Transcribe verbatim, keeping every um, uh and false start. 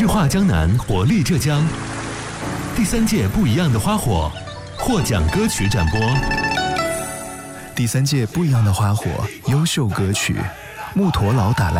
绿化江南，活力浙江。第三届不一样的花火获奖歌曲展播。 第三届不一样的花火优秀歌曲，木陀老打来。